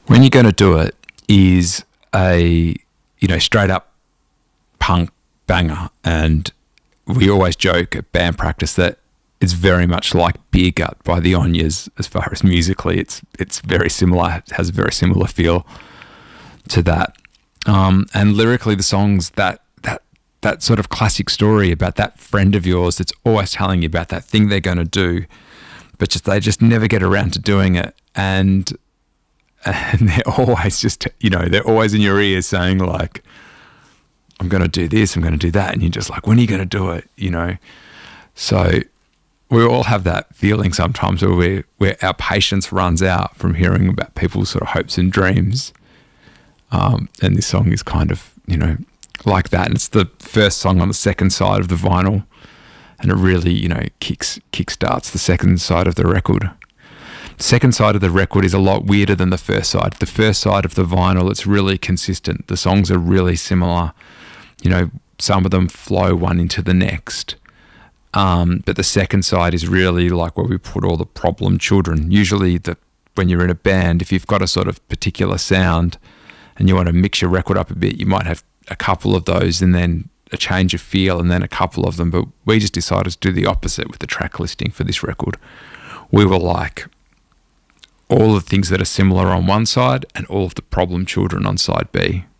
When You're Gonna Do It is a, straight up punk banger. And we always joke at band practice that it's very much like Beer Gut by the Onyas as far as musically. It's very similar, it has a very similar feel to that. And lyrically, the song's that sort of classic story about that friend of yours that's always telling you about that thing they're going to do, but they just never get around to doing it. And they're always just, they're always in your ears saying like, I'm going to do this, I'm going to do that. And you're just like, when are you going to do it? So we all have that feeling sometimes where our patience runs out from hearing about people's sort of hopes and dreams. And this song is kind of, like that. And it's the first song on the second side of the vinyl. And it really, kick-starts the second side of the record. The second side of the record is a lot weirder than the first side. The first side of the vinyl, it's really consistent. The songs are really similar. Some of them flow one into the next. But the second side is really like where we put all the problem children. Usually when you're in a band, if you've got a sort of particular sound and you want to mix your record up a bit, you might have a couple of those and then a change of feel and then a couple of them. But we just decided to do the opposite with the track listing for this record. We were like all the things that are similar on one side and all of the problem children on side B.